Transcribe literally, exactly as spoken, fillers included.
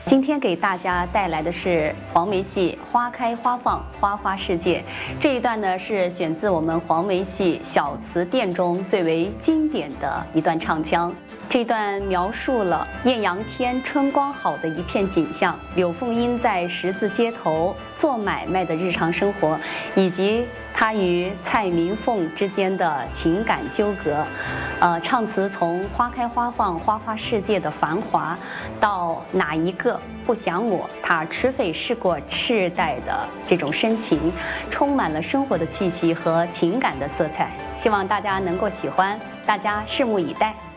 今天给大家带来的是黄梅戏《花开花放花花世界》这一段呢，是选自我们黄梅戏小词殿中最为经典的一段唱腔。这一段描述了艳阳天春光好的一片景象，柳凤英在十字街头做买卖的日常生活，以及她与蔡明凤之间的情感纠葛。呃，唱词从花开花放花花世界的繁华，到哪一个不想我，他吃费试过赤带的这种深情，充满了生活的气息和情感的色彩。希望大家能够喜欢，大家拭目以待。